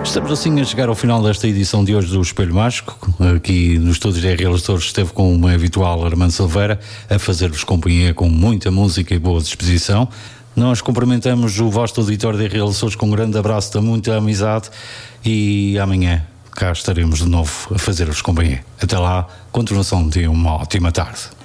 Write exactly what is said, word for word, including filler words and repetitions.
Estamos assim a chegar ao final desta edição de hoje do Espelho Mágico. Aqui nos estúdios da R L Stores esteve com o habitual Armando Silveira a fazer-vos companhia com muita música e boa disposição. Nós cumprimentamos o vasto auditório da R L Stores com um grande abraço de muita amizade e amanhã cá estaremos de novo a fazer-vos companhia. Até lá, continuação de uma ótima tarde.